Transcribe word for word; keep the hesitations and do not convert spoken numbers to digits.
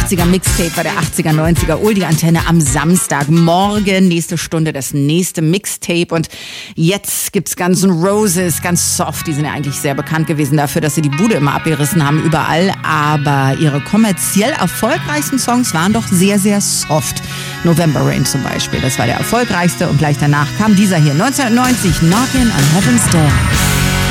achtziger Mixtape bei der achtziger, neunziger Oldie-Antenne am Samstag. Morgen, nächste Stunde, das nächste Mixtape. Und jetzt gibt's Guns N' Roses, ganz soft. Die sind ja eigentlich sehr bekannt gewesen dafür, dass sie die Bude immer abgerissen haben, überall. Aber ihre kommerziell erfolgreichsten Songs waren doch sehr, sehr soft. November Rain zum Beispiel, das war der erfolgreichste. Und gleich danach kam dieser hier, neunzehnhundertneunzig, Knockin' on Heaven's Door.